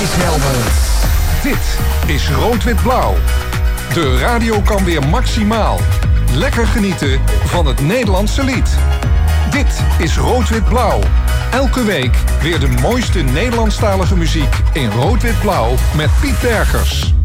Chris Helmens. Dit is Rood-Wit-Blauw. De radio kan weer maximaal. Lekker genieten van het Nederlandse lied. Dit is Rood-Wit-Blauw. Elke week weer de mooiste Nederlandstalige muziek in Rood-Wit-Blauw met Piet Bergers.